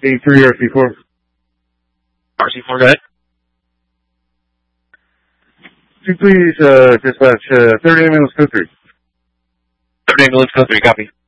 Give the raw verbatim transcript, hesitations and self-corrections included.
C three, R C four. R C four, go ahead. Two, please, uh, dispatch, uh, third ambulance, code three. Third ambulance, code three, copy.